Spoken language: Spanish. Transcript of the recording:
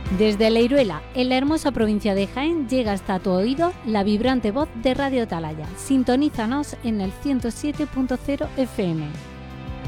Desde Leiruela, en la hermosa provincia de Jaén, llega hasta tu oído la vibrante voz de Radio Atalaya. Sintonízanos en el 107.0 FM.